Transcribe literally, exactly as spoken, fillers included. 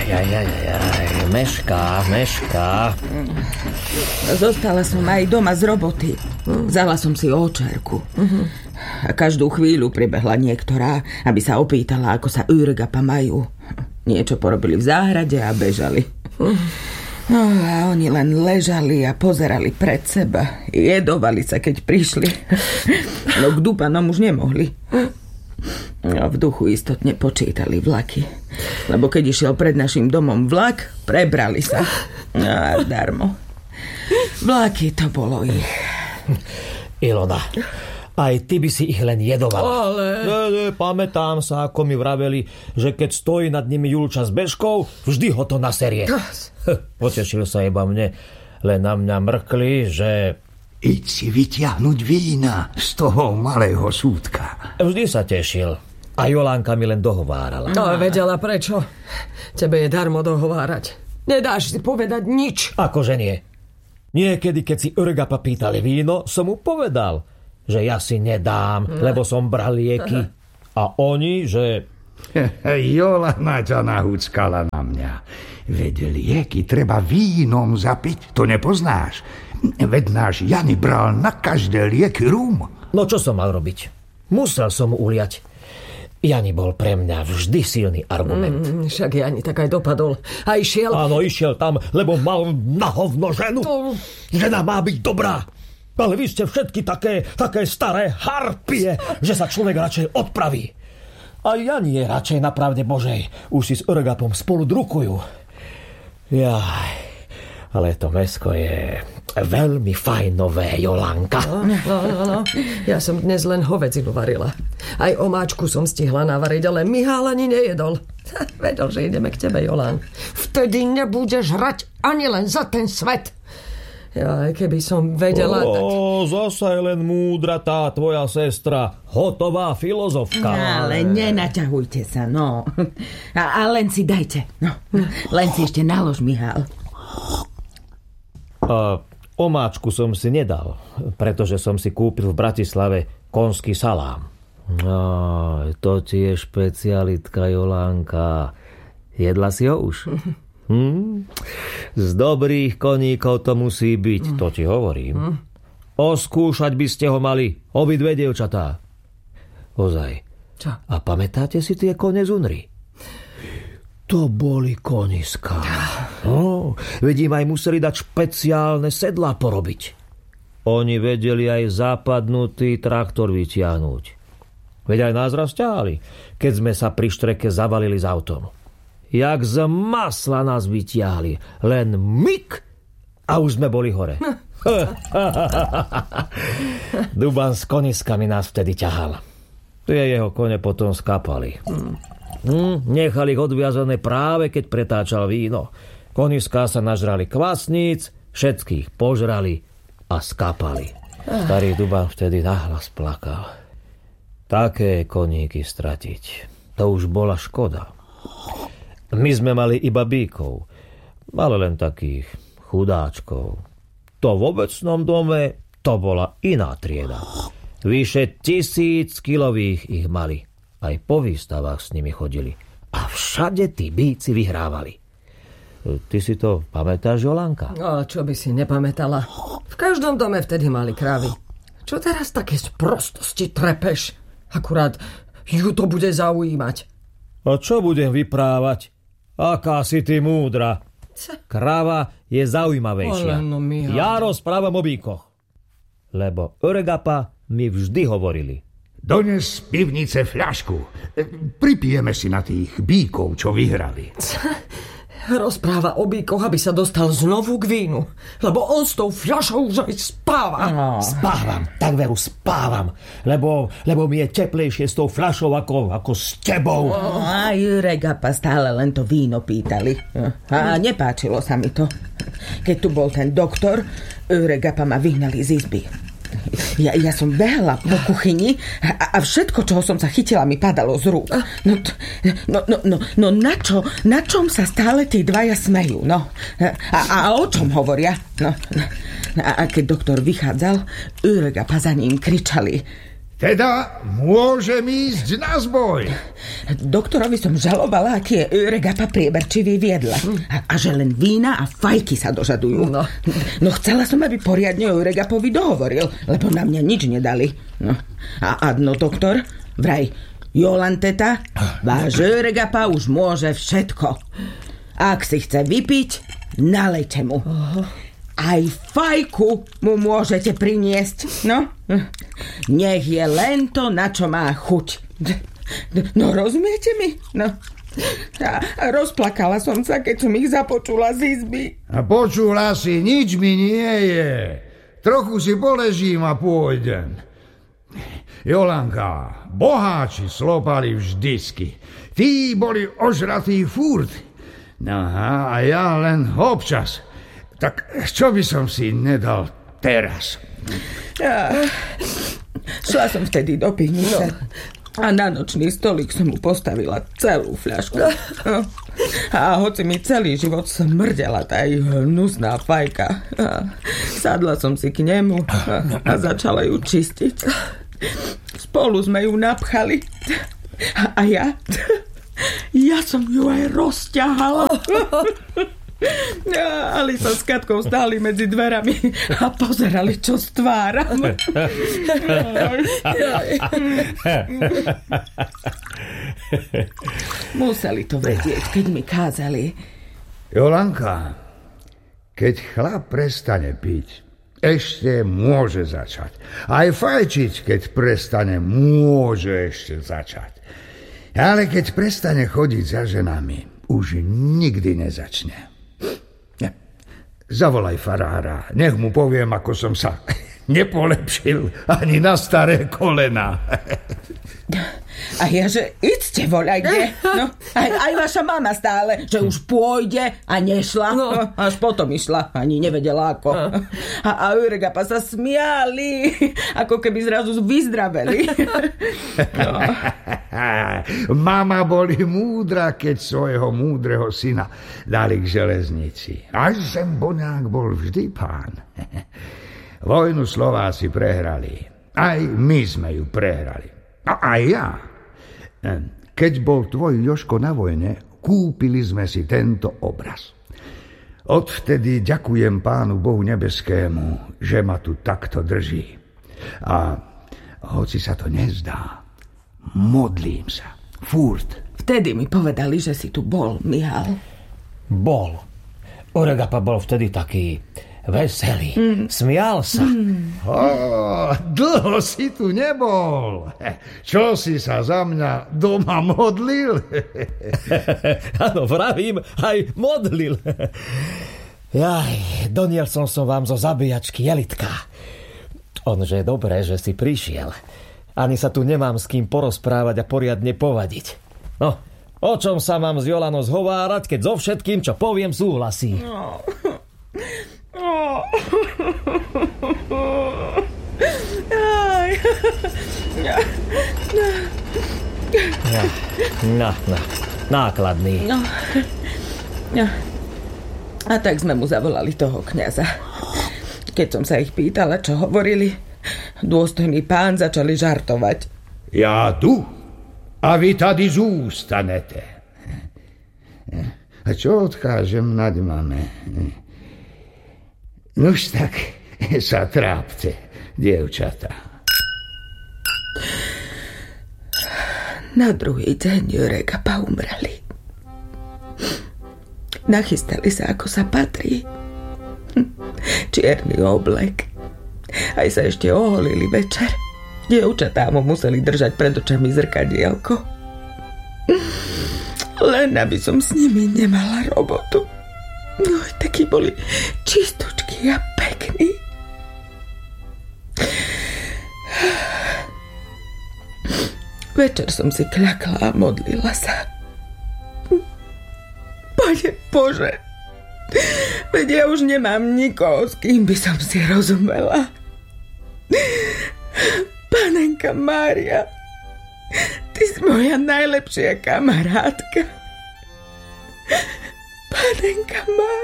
Aj, aj, aj, aj, mešká, mešká. Zostala som aj doma z roboty. Vzala som si očerku. A každú chvíľu pribehla niektorá, aby sa opýtala, ako sa Ürgapa majú. Niečo porobili v záhrade a bežali. No a oni len ležali a pozerali pred seba. Jedovali sa, keď prišli. No k Dupanom už nemohli. No v duchu istotne počítali vlaky. Lebo keď išiel pred našim domom vlak, prebrali sa. No a darmo. Vlaky to bolo ich. Ilona, aj ty by si ich len jedovala. Ale... Ne, ne, pamätám sa, ako mi vraveli, že keď stojí nad nimi Julča s bežkou, vždy ho to naserie. Potešil sa iba mne, len na mňa mrkli, že... Iď si vyťahnuť vína z toho malého súdka. Vždy sa tešil. A Jolánka mi len dohovárala. No, vedela prečo. Tebe je darmo dohovárať. Nedáš si povedať nič. Akože nie. Niekedy, keď si Ürgapa pýtali víno, som mu povedal, že ja si nedám, no. lebo som bral lieky. A oni, že... Jolana ťa nahúckala na mňa. Veď lieky treba vínom zapiť, to nepoznáš. Veď náš Jani bral na každé lieky rum. No čo som mal robiť? Musel som mu uliať. Jani bol pre mňa vždy silný argument. Mm, však Jani tak aj dopadol. A išiel... Áno, išiel tam, lebo mal na hovno ženu. To... Žena má byť dobrá. Ale vy ste všetky také, také staré harpie, že sa človek radšej odpraví. A Jani je radšej na pravde Božej. Už si s Ürgapom spolu drukujú. Jaj, ale to mäsko je veľmi fajnové, Jolanka. No, no, no, no. Ja som dnes len hovedzinu varila. Aj omáčku som stihla navariť, ale Mihál ani nejedol. Vedel, že ideme k tebe, Jolán. Vtedy nebudeš hrať ani len za ten svet. Ja, keby som vedela... Ó, tak... zasa je len múdra tá tvoja sestra. Hotová filozofka. Ale nenaťahujte sa, no. A, a len si dajte. No. Len si ešte nalož, Mihál. A omáčku som si nedal, pretože som si kúpil v Bratislave konský salám. No, to ti je špecialitka, Jolánka. Jedla si ho už? Hm? Z dobrých koníkov to musí byť, to ti hovorím. Oskúšať by ste ho mali, obidve dievčatá. Ozaj. Čo? A pamätáte si tie kone z Unry? To boli koniská. No, veď im aj museli dať špeciálne sedlá porobiť. Oni vedeli aj zapadnutý traktor vytiahnuť. Veď aj nás raz ťahali, keď sme sa pri štreke zavalili s autom. Jak z masla nás vytiahli. Len myk a už sme boli hore. Duban s koniskami nás vtedy ťahal. Tie jeho kone potom skapali. Hm, nechali ich odviazané práve keď pretáčal víno. Koniská sa nažrali kvasníc, všetkých požrali a skapali. Starý Duban vtedy nahlas plakal. Také koníky stratiť, to už bola škoda. My sme mali iba bíkov, ale len takých chudáčkov. To v obecnom dome to bola iná trieda. Vyše tisíc kilových ich mali. Aj po výstavách s nimi chodili. A všade tí bíci vyhrávali. Ty si to pamätáš, Jolanka? No, čo by si nepamätala. V každom dome vtedy mali krávy. Čo teraz také sprostosti trepeš? Akurát ju to bude zaujímať. A čo budem vyprávať? Aká si ty múdra. Kráva je zaujímavejšia. No, ja rozprávam o bíkoch. Lebo Ürgapa mi vždy hovorili. Dones z pivnice fľašku. Pripijeme si na tých bíkov, čo vyhrali. Rozpráva o bíkoch, aby sa dostal znovu k vínu. Lebo on s tou fľašou už aj spáva. No. Spávam, tak veru spávam. Lebo, lebo mi je teplejšie s tou fľašou ako, ako s tebou. Oh, a Ürgapa stále len to víno pýtali. A nepáčilo sa mi to. Keď tu bol ten doktor, Ürgapa ma vyhnali z izby. Ja, ja som behla po kuchyni a, a všetko, čoho som sa chytila, mi padalo z rúk. No, no, no, no, no na čo? Na čom sa stále tí dvaja smejú? No, a, a o čom hovoria? No, a, a keď doktor vychádzal, Ürgapa za ním kričali: Teda môžem ísť na zboj. Doktorovi som žalovala, aký je Öregapa prieberčivý v jedle. A, a že len vína a fajky sa dožadujú. No. no chcela som, aby poriadne Öregapovi dohovoril, lebo na mňa nič nedali. No. A adno, doktor, vraj, Jolanteta, váš Öregapa už môže všetko. Ak si chce vypiť, nalejte mu. Aj fajku mu môžete priniesť. No, nech je len to, na čo má chuť. No, rozumiete mi? No. A rozplakala som sa, keď som ich započula z izby. A počula si, nič mi nie je. Trochu si poležím a pôjdem. Jolanka, boháči slopali vždysky. Tí boli ožratí furt. Aha, a ja len občas. Tak čo by som si nedal teraz? Ja, šla som vtedy do pivnice no. a na nočný stolík som mu postavila celú fľašku. No. A hoci mi celý život smrdela tá hnusná fajka, sadla som si k nemu a, a začala ju čistiť. Spolu sme ju napchali. A, a ja... Ja som ju aj rozťahala. Ja, Alisa s Katkou stáli medzi dverami a pozerali, čo stváram. Museli to vedieť, keď mi kázali. Jolanka, keď chlap prestane piť, ešte môže začať. Aj fajčiť, keď prestane, môže ešte začať. Ale keď prestane chodiť za ženami, už nikdy nezačne. Zavolaj farára, nech mu poviem, ako som sa nepolepšil ani na staré kolena. A ja, že idste voľajte. No, aj, aj vaša mama stále, že už pôjde a nešla. No. No, až potom išla, ani nevedela ako. A, a Öregapa sa smiali, ako keby zrazu vyzdraveli. No. Mama boli múdra, keď svojho múdreho syna dali k železnici. A Zemboňák bol vždy pán. Vojnu Slováci prehrali. Aj my sme ju prehrali. A aj ja. Keď bol tvoj Jožko na vojne, kúpili sme si tento obraz. Odvtedy ďakujem Pánu Bohu nebeskému, že ma tu takto drží. A hoci sa to nezdá, modlím sa. Furt. Vtedy mi povedali, že si tu bol, Mihal. Bol. Öregapa bol vtedy taký veselý. Mm. Smial sa. Mm. Oh, dlho si tu nebol. Čo si sa za mňa doma modlil? Áno, vravím, aj modlil. Jaj, doniesol som vám zo zabíjačky Jelitka. Onže je dobré, že si prišiel. Ani sa tu nemám s kým porozprávať a poriadne povadiť. No, o čom sa mám s Jolanou zhovárať, keď so všetkým, čo poviem, súhlasí? No. Oh. No, no, nákladný. No. No. A tak sme mu zavolali toho kňaza. Keď som sa ich pýtala, čo hovorili, dôstojný pán začali žartovať. Ja tu a vy tady zústanete. A čo odchážem nad mame? Nož tak sa trápte, dievčatá. Na druhý deň Öregapa umreli. Nachystali sa, ako sa patrí. Čierny oblek. Aj sa ešte oholili večer. Dievčatá mu museli držať pred očami zrkadielko. Len aby som s nimi nemala robotu. No, takí boli čistočky a pekní. Večer som si kľakla a modlila sa. Pane Bože, veď ja už nemám nikoho, s kým by som si rozumela. Panenka Mária, ty si moja najlepšia kamarátka. Panenka Mária.